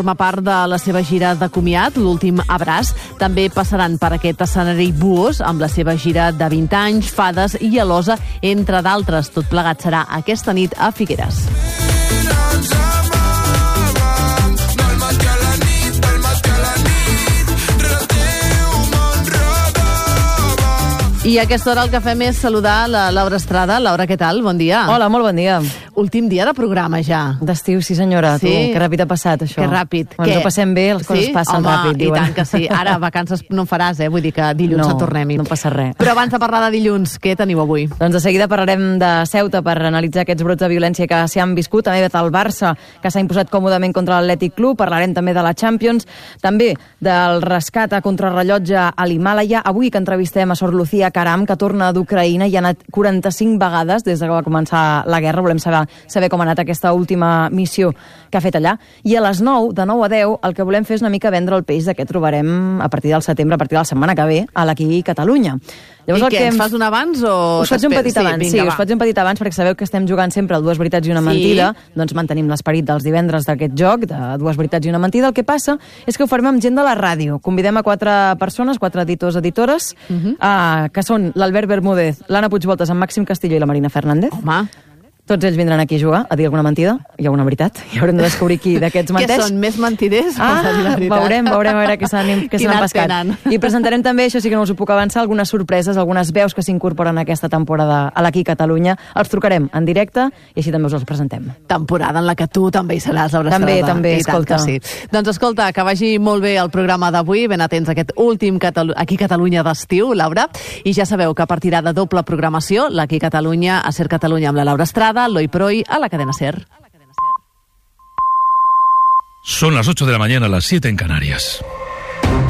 Forma part de la seva gira de comiat, l'últim abraç. També passaran per aquest escenari Buos amb la seva gira de 20 anys, Fades i Alosa, entre d'altres. Tot plegat serà aquesta nit a Figueres. I a aquesta hora el que fem és saludar la Laura Estrada. Laura, què tal? Bon dia. Hola, molt bon dia. Últim dia de programa ja. D'estiu, sí senyora. Sí? Tu, que ràpid ha passat això. Que ràpid. Quan ens ho passem bé, les coses passen ràpid. Home, i tant que sí. Ara vacances no en faràs, Vull dir que dilluns en tornem-hi. No passa res. Però abans de parlar de dilluns, què teniu avui? Doncs de seguida parlarem de Ceuta per analitzar aquests brots de violència que s'hi han viscut. També del Barça, que s'ha imposat còmodament contra l'Atlètic Club. Parlarem també de la Champions. També del rescat a contrarrellotge a l'Himàlaia. Avui que entrevistem a Sor Lucía Caram, que torna d'Ucraïna i ha anat 45 vegades des que va començar la guerra. Volem saber com ha anat aquesta última missió que ha fet allà. I a les 9, de 9 a 10, el que volem fer és una mica vendre el peix de què trobarem a partir del setembre, a partir de la setmana que ve, a l'Aquí Catalunya. Llavors, ens fas un abans o... Us faig un petit abans, us faig un petit abans perquè sabeu que estem jugant sempre a Dues veritats i una mentida, doncs mantenim l'esperit dels divendres d'aquest joc, de Dues veritats i una mentida. El que passa és que ho farem amb gent de la ràdio. Convidem a 4 persones, 4 editors, que són l'Albert Bermúdez, l'Anna Puigvoltes, en Màxim Castillo i la Marina Fernández. Home... Tots ells vindran aquí a jugar, a dir alguna mentida i alguna veritat. I haurem de descobrir qui d'aquests menteix. Què són, més mentiders? Veurem a veure què s'han pescat. Tenen. I presentarem també, això sí que no us ho puc avançar, algunes sorpreses, algunes veus que s'incorporen aquesta temporada a l'Aquí Catalunya. Els trucarem en directe i així també us els presentem. Temporada en la que tu també hi seràs, Laura Estrada. També, escolta. Sí. Doncs escolta, que vagi molt bé el programa d'avui, ben atents a aquest últim Aquí Catalunya d'estiu, Laura, i ja sabeu que partirà de doble programació, l'Aquí Catalunya a Ser Catalunya amb la Laura Estrada, l'Oi Proi a la cadena SER. Son las 8 de la mañana, las 7 en Canarias.